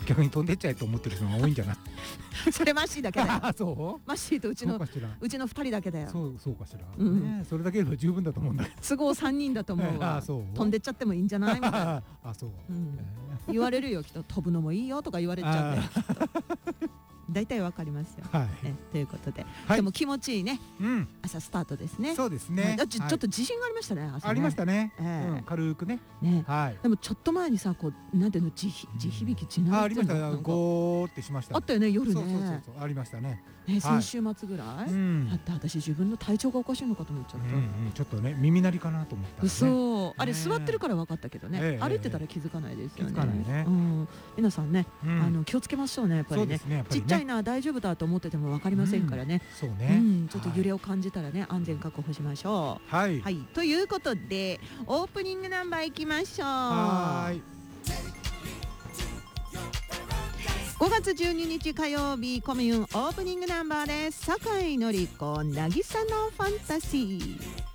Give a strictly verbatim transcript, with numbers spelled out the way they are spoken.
逆に飛んでっちゃえと思ってる人が多いんじゃない？ それマッシーだけだよ。 あ、そう？ マッシーとうちのそうかしら。 うちのふたりだけだよ。 そうそうかしら、 うんね、それだけでも十分だと思うんだけど。 都合さんにんだと思うわ。 あ、そう？ 飛んでっちゃってもいいんじゃないみたいな。 あ、そう、 うんえ言われるよきっと。飛ぶのもいいよとか言われちゃってきっと。大体わかりますよ、 ーはい、 ね、ということで、 はい、 でも気持ちいいね、 うん、 朝スタートですね。 そうですね、 うん、ちょ、 はい、 ちょっと自信がありましたね、朝ね。 ありましたね、 えーうん、軽くね、 ね、 はい、 でもちょっと前にさ、こうなんていうの、地ひ地響き、地鳴りあ、ありましたなんかゴーってしました、 あったよね、夜ね。 そうそうそうそう、ありましたね。 ね、先週末ぐらい、 うん、 だって私自分の体調がおかしいのかと思っちゃった。 うんうん、ちょっとね、耳鳴りかなと思ったらね。 嘘、あれ座ってるから分かったけどね、 ええ歩いてたら気づかないですよね。 気づかないね、 うん、皆さんね、 うん、 あの気をつけましょうね、やっぱり ね, ね, ねちっちゃいな、大丈夫だと思ってても分かりませんからね、 うん、そうね、 うん、ちょっと揺れを感じたらね、安全確保しましょう。 はい、 はい、ということでオープニングナンバーいきましょう。 はい、 ごがつじゅうににち火曜日、コミューンオープニングナンバーです。酒井紀子、渚のファンタジー。